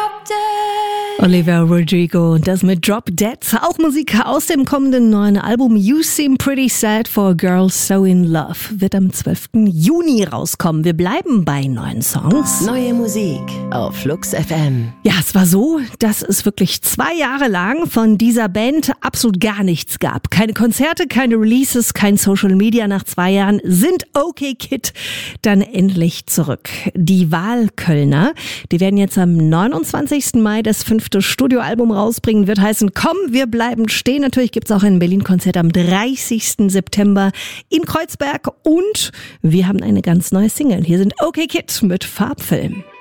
Olivia Rodrigo und das mit Drop Dead. Auch Musik aus dem kommenden neuen Album You Seem Pretty Sad for a Girl So in Love wird am 12. Juni rauskommen. Wir bleiben bei neuen Songs. Neue Musik auf Flux FM. Ja, es war so, dass es wirklich 2 Jahre lang von dieser Band absolut gar nichts gab. Keine Konzerte, keine Releases, kein Social Media. Nach 2 Jahren sind OK Kid dann endlich zurück. Die Wahlkölner, die werden jetzt am 29. Mai das 5. Studioalbum rausbringen, wird heißen Komm, wir bleiben stehen. Natürlich gibt's auch ein Berlin-Konzert am 30. September in Kreuzberg und wir haben eine ganz neue Single. Hier sind OK Kid mit Farbfilm.